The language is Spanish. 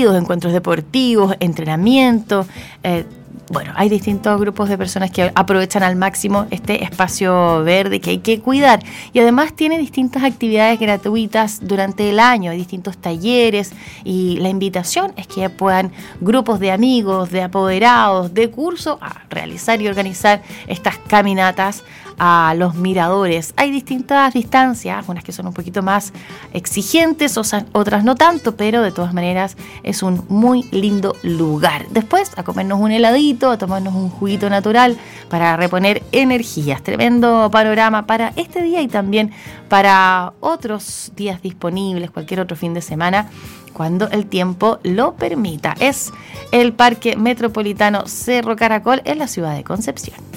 divertidos, encuentros deportivos, entrenamiento. Bueno, hay distintos grupos de personas que aprovechan al máximo este espacio verde que hay que cuidar. Y además tiene distintas actividades gratuitas durante el año, hay distintos talleres y la invitación es que puedan grupos de amigos, de apoderados, de curso a realizar y organizar estas caminatas a los miradores. Hay distintas distancias, unas que son un poquito más exigentes, otras no tanto, pero de todas maneras es un muy lindo lugar. Después a comernos un heladito, a tomarnos un juguito natural para reponer energías. Tremendo panorama para este día y también para otros días disponibles, cualquier otro fin de semana, cuando el tiempo lo permita. Es el Parque Metropolitano Cerro Caracol en la ciudad de Concepción.